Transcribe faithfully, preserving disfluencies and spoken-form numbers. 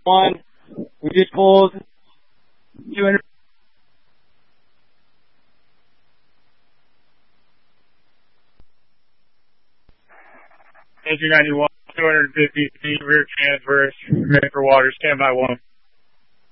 ninety-one. We just pulled two hundred. Engine ninety-one, two hundred fifty feet, rear transverse, ready for water, stand by one.